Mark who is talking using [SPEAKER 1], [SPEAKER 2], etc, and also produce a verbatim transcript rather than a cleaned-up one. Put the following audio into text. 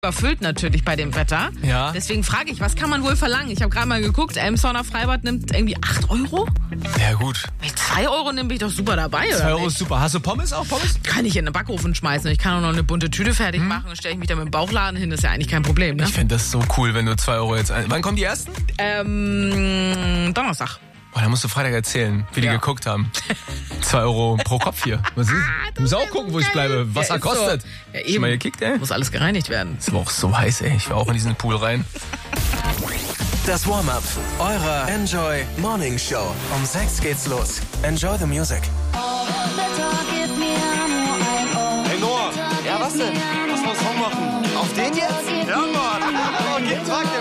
[SPEAKER 1] überfüllt natürlich bei dem Wetter.
[SPEAKER 2] Ja.
[SPEAKER 1] Deswegen frage ich, was kann man wohl verlangen? Ich habe gerade mal geguckt, Elmshorner Freibad nimmt irgendwie acht Euro.
[SPEAKER 2] Ja, gut.
[SPEAKER 1] Mit zwei Euro bin ich doch super dabei, oder?
[SPEAKER 2] zwei Euro
[SPEAKER 1] nicht?
[SPEAKER 2] ist super. Hast du Pommes auch, Pommes?
[SPEAKER 1] Kann ich in den Backofen schmeißen. Ich kann auch noch eine bunte Tüte fertig machen und stelle ich mich da mit dem Bauchladen hin. Das ist ja eigentlich kein Problem, ne?
[SPEAKER 2] Ich finde das so cool, wenn du zwei Euro jetzt... Ein Wann kommen die ersten?
[SPEAKER 1] Ähm, Donnerstag.
[SPEAKER 2] Oh, da musst du Freitag erzählen, wie
[SPEAKER 1] Ja.
[SPEAKER 2] die geguckt haben. zwei Euro pro Kopf hier. Was ist? Du musst auch gucken, wo ich bleibe. Was
[SPEAKER 1] Ja,
[SPEAKER 2] er
[SPEAKER 1] ist so.
[SPEAKER 2] kostet.
[SPEAKER 1] Ja,
[SPEAKER 2] Schon mal
[SPEAKER 1] eben.
[SPEAKER 2] gekickt, ey?
[SPEAKER 1] Muss alles gereinigt werden.
[SPEAKER 2] Ist aber auch so heiß, ey. Ich war auch in diesen Pool rein.
[SPEAKER 3] Das Warm-up eurer Enjoy Morning Show. Um sechs geht's los. Enjoy the music.
[SPEAKER 4] Hey Noah. Ja, was denn? Lass mal einen Song machen. Auf den jetzt? Ja, Mann. Okay, trag den.